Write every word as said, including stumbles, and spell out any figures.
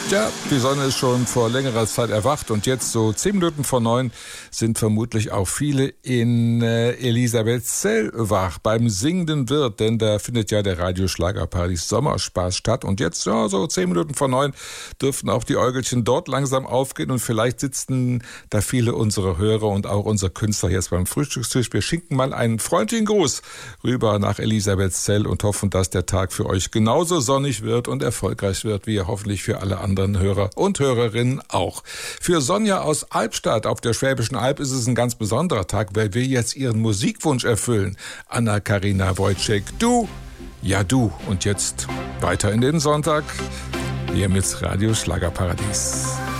Tja, die Sonne ist schon vor längerer Zeit erwacht und jetzt so zehn Minuten vor neun sind vermutlich auch viele in äh, Elisabethzell wach beim singenden Wirt, denn da findet ja der Radioschlagerparadies Sommerspaß statt und jetzt ja, so zehn Minuten vor neun dürften auch die Äugelchen dort langsam aufgehen und vielleicht sitzen da viele unserer Hörer und auch unsere Künstler jetzt beim Frühstückstisch. Wir schicken mal einen freundlichen Gruß rüber nach Elisabethzell und hoffen, dass der Tag für euch genauso sonnig wird und erfolgreich wird, wie er hoffentlich für alle anderen Hörer und Hörerinnen auch. Für Sonja aus Albstadt auf der Schwäbischen Alb ist es ein ganz besonderer Tag, weil wir jetzt ihren Musikwunsch erfüllen. Anna-Karina Wojcik, du, ja du. Und jetzt weiter in den Sonntag hier mit Radio Schlagerparadies.